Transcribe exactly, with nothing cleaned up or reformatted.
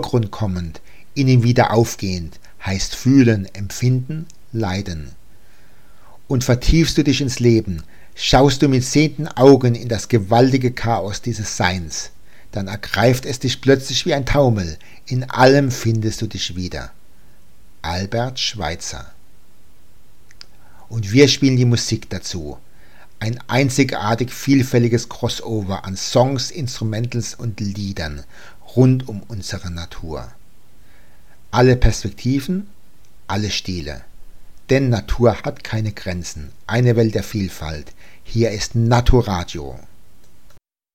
Urgrund kommend, in ihm wieder aufgehend, heißt fühlen, empfinden, leiden. Und vertiefst du dich ins Leben, schaust du mit sehenden Augen in das gewaltige Chaos dieses Seins, dann ergreift es dich plötzlich wie ein Taumel, in allem findest du dich wieder. Albert Schweitzer. Und wir spielen die Musik dazu. Ein einzigartig vielfältiges Crossover an Songs, Instrumentals und Liedern rund um unsere Natur. Alle Perspektiven, alle Stile. Denn Natur hat keine Grenzen, eine Welt der Vielfalt. Hier ist Naturadio.